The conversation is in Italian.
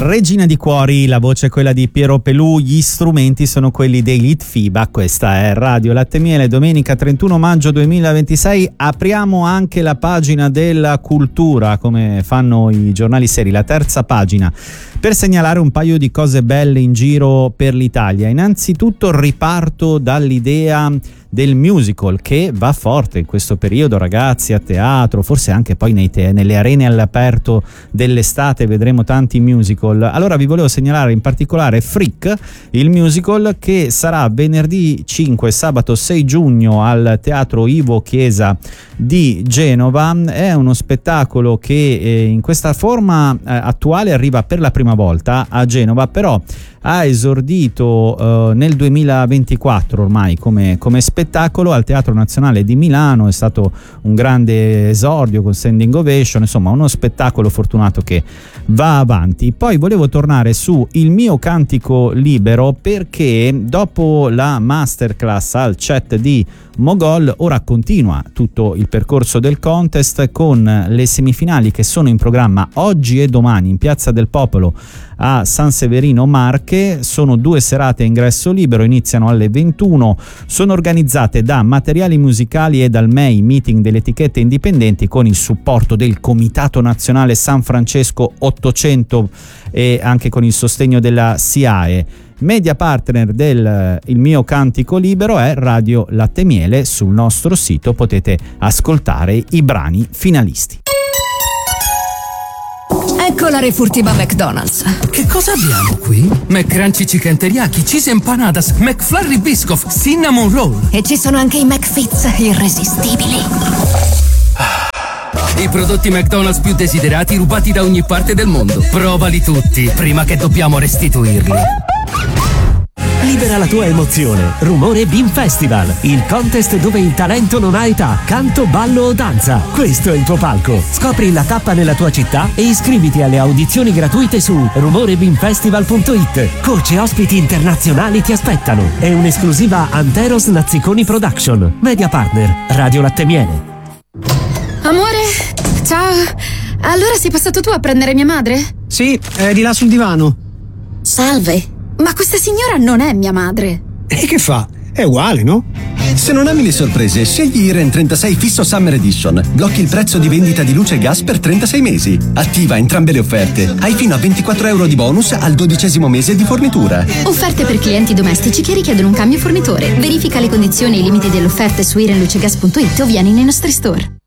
Regina di cuori, la voce è quella di Piero Pelù, gli strumenti sono quelli dei Litfiba. Questa è Radio Latte Miele, domenica 31 maggio 2026. Apriamo anche la pagina della cultura, come fanno i giornali seri, la terza pagina, per segnalare un paio di cose belle in giro per l'Italia. Innanzitutto riparto dall'idea del musical, che va forte in questo periodo, ragazzi, a teatro, forse anche poi nelle arene all'aperto dell'estate vedremo tanti musical. Allora vi volevo segnalare in particolare Freak, il musical che sarà venerdì 5 e sabato 6 giugno al Teatro Ivo Chiesa di Genova. È uno spettacolo che in questa forma attuale arriva per la prima volta a Genova, però ha esordito nel 2024 ormai come spettacolo al Teatro Nazionale di Milano. È stato un grande esordio con standing ovation, insomma uno spettacolo fortunato che va avanti. Poi volevo tornare su Il mio cantico libero, perché dopo la masterclass al chat di Mogol ora continua tutto il percorso del contest con le semifinali che sono in programma oggi e domani in Piazza del Popolo a San Severino Marche. Sono 2 serate a ingresso libero, iniziano alle 21, sono organizzate da Materiali Musicali e dal MEI, Meeting delle Etichette Indipendenti, con il supporto del Comitato Nazionale San Francesco 800 e anche con il sostegno della SIAE. Media partner del Il mio cantico libero è Radio Latte Miele. Sul nostro sito potete ascoltare i brani finalisti. Ecco la refurtiva McDonald's. Che cosa abbiamo qui? McCrunchy Chicken Teriyaki, Cheese Empanadas, McFlurry Biscoff, Cinnamon Roll. E ci sono anche i McFits irresistibili. I prodotti McDonald's più desiderati rubati da ogni parte del mondo. Provali tutti prima che dobbiamo restituirli. Libera la tua emozione. Rumore Beam Festival, il contest dove il talento non ha età, canto, ballo o danza. Questo è il tuo palco. Scopri la tappa nella tua città e iscriviti alle audizioni gratuite su rumorebeamfestival.it. Coach e ospiti internazionali ti aspettano. È un'esclusiva Anteros Nazziconi Production. Media partner Radio Latte Miele. Amore, ciao. Allora sei passato tu a prendere mia madre? Sì, è di là sul divano. Salve. Ma questa signora non è mia madre. E che fa? È uguale, no? Se non ami le sorprese, scegli Iren 36 Fisso Summer Edition. Blocchi il prezzo di vendita di luce e gas per 36 mesi. Attiva entrambe le offerte. Hai fino a 24 euro di bonus al 12° mese di fornitura. Offerte per clienti domestici che richiedono un cambio fornitore. Verifica le condizioni e i limiti delle offerte su irenlucegas.it o vieni nei nostri store.